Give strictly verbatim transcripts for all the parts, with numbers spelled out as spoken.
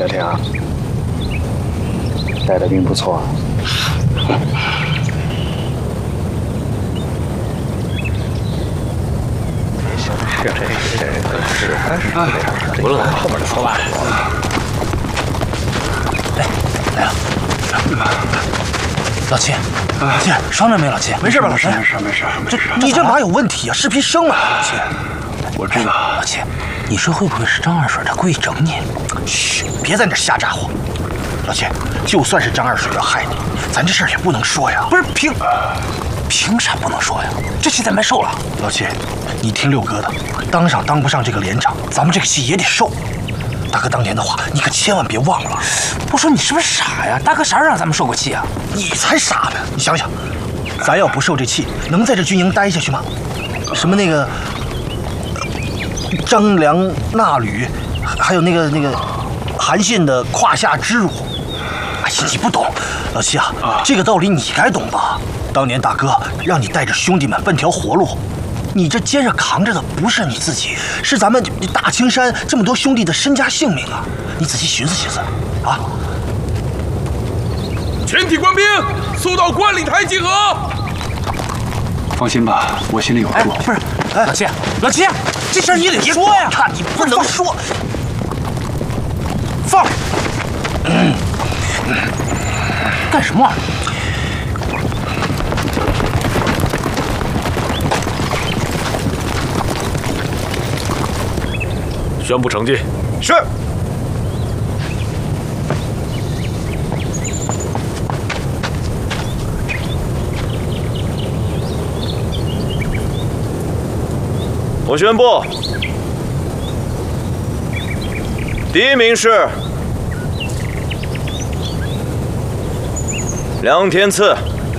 天啊，带的兵不错啊。 是这这个是还是不论后面的说吧。 哎，来了，老七，老七，伤着没？老七，没事吧？老七， 没事没事没事。 你这马有问题啊，是匹生马，老七。 我知道。 老七，你说会不会是张二水他故意整你？嘘，别在那瞎咋呼。老七，就算是张二水要害你，咱这事儿也不能说呀。不是凭凭啥不能说呀？这戏咱白受了。老七，你听六哥的，当上当不上这个连长，咱们这个戏也得受。大哥当年的话，你可千万别忘了。我说你是不是傻呀？大哥啥时候让咱们受过气啊？你才傻呢！你想想，咱要不受这气，能在这军营待下去吗？什么那个张良纳履，还有那个那个韩信的胯下之辱。哎呀，你不懂，老七啊，啊这个道理你该懂吧？当年大哥让你带着兄弟们奔条活路，你这肩上扛着的不是你自己，是咱们大青山这么多兄弟的身家性命啊！你仔细寻思寻思，啊！ 全体官兵速到观礼台集合。 放心吧，我心里有数。 哎，不是，哎，老七，老七，这事儿你得说呀！看你不能说，放！嗯，干什么？ 宣布成绩。 是。我宣布，第一名是梁天赐。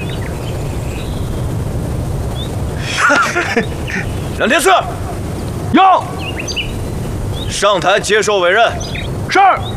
梁天赐， 有。 上台接受委任。 是。